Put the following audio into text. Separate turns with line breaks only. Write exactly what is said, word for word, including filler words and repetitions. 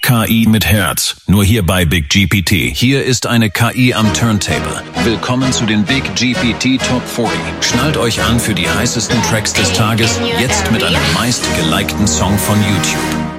K I mit Herz. Nur hier bei Big G P T. Hier ist eine K I am Turntable. Willkommen zu den Big G P T Top vierzig. Schnallt euch an für die heißesten Tracks des Tages. Jetzt mit einem meist gelikten Song von YouTube.